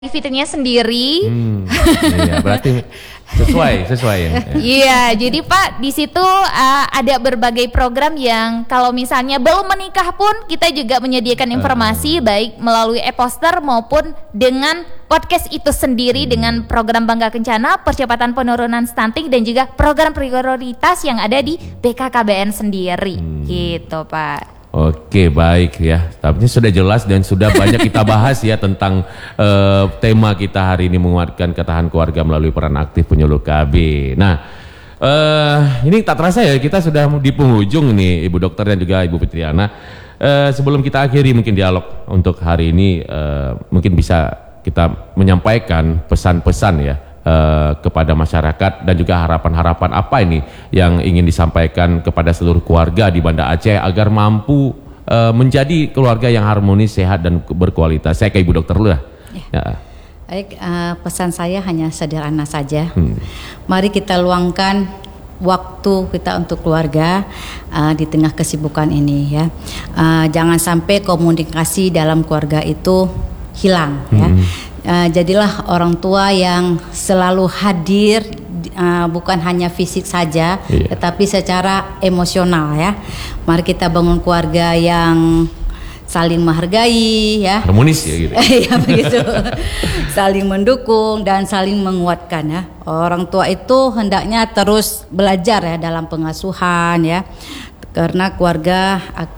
Fiturnya sendiri. Iya, berarti sesuai ya. Iya, jadi Pak di situ ada berbagai program yang kalau misalnya belum menikah pun kita juga menyediakan informasi baik melalui e-poster maupun dengan podcast itu sendiri dengan program Bangga Kencana, percepatan penurunan stunting dan juga program prioritas yang ada di BKKBN sendiri. Gitu, Pak. Oke, baik ya. Tapi sudah jelas dan sudah banyak kita bahas ya tentang tema kita hari ini, menguatkan ketahanan keluarga melalui peran aktif penyuluh KB. Nah, ini tak terasa ya kita sudah di penghujung nih Ibu Dokter dan juga Ibu Fitriana. Sebelum kita akhiri mungkin dialog untuk hari ini, mungkin bisa kita menyampaikan pesan-pesan ya kepada masyarakat dan juga harapan-harapan apa ini yang ingin disampaikan kepada seluruh keluarga di Banda Aceh agar mampu menjadi keluarga yang harmonis, sehat dan berkualitas. Saya ke Ibu Dokter dulu lah. Ya. Baik, pesan saya hanya sederhana saja. Mari kita luangkan waktu kita untuk keluarga di tengah kesibukan ini ya. Jangan sampai komunikasi dalam keluarga itu hilang ya. Jadilah orang tua yang selalu hadir, bukan hanya fisik saja, tetapi secara emosional ya. Mari kita bangun keluarga yang saling menghargai ya. Harmonis ya gitu. Ya begitu. Saling mendukung dan saling menguatkan ya. Orang tua itu hendaknya terus belajar ya dalam pengasuhan ya. Karena keluarga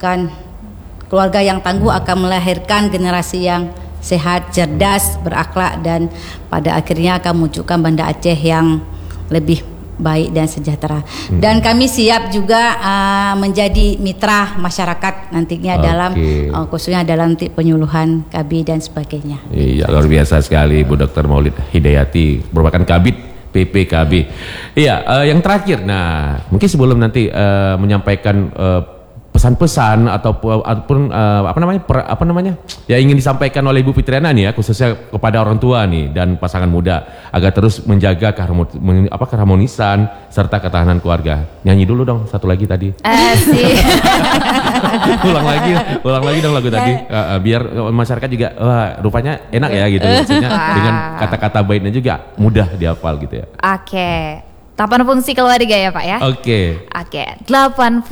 yang tangguh akan melahirkan generasi yang sehat, cerdas, berakhlak dan pada akhirnya akan mewujudkan Banda Aceh yang lebih baik dan sejahtera. Dan kami siap juga menjadi mitra masyarakat nantinya dalam khususnya dalam penyuluhan KB dan sebagainya. Iya, luar biasa sekali Ibu Dokter Maulid Hidayati, merupakan Kabid PPKB. Iya, yang terakhir, nah mungkin sebelum nanti menyampaikan pesan-pesan ataupun apa namanya ya ingin disampaikan oleh Ibu Fitriana nih ya, khususnya kepada orang tua nih dan pasangan muda agar terus menjaga keharmonisan serta ketahanan keluarga. Nyanyi dulu dong satu lagi tadi. Asik. ulang lagi dong lagu tadi biar masyarakat juga rupanya enak ya gitu maksudnya dengan kata-kata baiknya juga mudah dihafal gitu ya. Oke. 8 fungsi keluarga ya Pak ya. Oke. 8